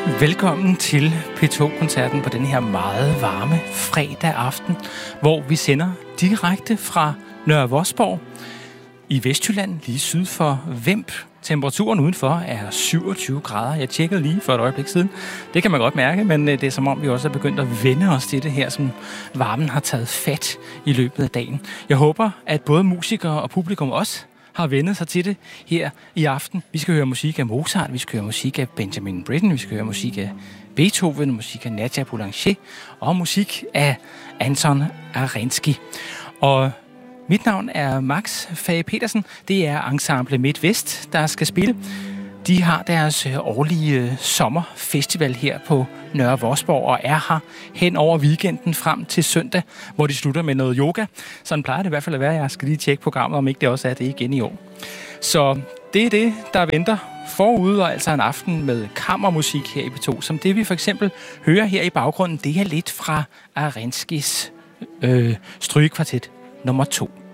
Velkommen til P2-koncerten på den her meget varme fredag aften, hvor vi sender direkte fra Nørre Vosborg i Vestjylland, lige syd for Vemb. Temperaturen udenfor er 27 grader. Jeg tjekkede lige for et øjeblik siden. Det kan man godt mærke, men det er som om, vi også er begyndt at vende os til det her, som varmen har taget fat i løbet af dagen. Jeg håber, at både musikere og publikum også har vendet sig til det her i aften. Vi skal høre musik af Mozart, vi skal høre musik af Benjamin Britten, vi skal høre musik af Beethoven, musik af Nadia Boulanger og musik af Anton Arensky. Og mit navn er Max Fage Petersen. Det er Ensemble Midtvest, der skal spille. De har deres årlige sommerfestival her på Nørre Vosborg og er her hen over weekenden frem til søndag, hvor de slutter med noget yoga. Sådan plejer det i hvert fald at være. Jeg skal lige tjekke programmet, om ikke det også er det igen i år. Så det er det, der venter forude, og altså en aften med kammermusik her i P2. Som det vi for eksempel hører her i baggrunden, det er lidt fra Arenskys strygekvartet nummer 2.